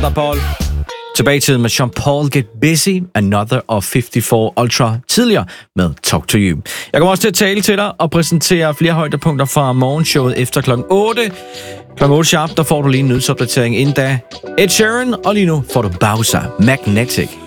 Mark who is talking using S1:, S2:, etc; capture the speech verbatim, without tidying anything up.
S1: dig, Paul. Tilbage til med Sean Paul, Get Busy, Another og femoghalvfjerds Ultra tidligere med Talk to You. Jeg kommer også til at tale til dig og præsentere flere højdepunkter fra morgenshowet efter klokken otte. Klokken otte sharp, der får du lige en nyhedsopdatering inden da. Ed Sheeran, og lige nu får du Bowser, Magnetic.